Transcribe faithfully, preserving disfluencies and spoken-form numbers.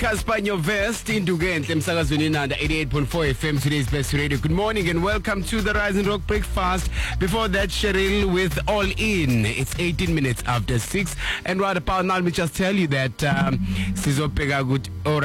Caspanyo Vest into Gentle Msakazweni Nanda eighty-eight point four F M, today's best radio. Good morning and welcome to the Rise and Rock Breakfast. Before that, Cheryl with All In. It's eighteen minutes after six. And right about now, let me just tell you that um, Sizopega good.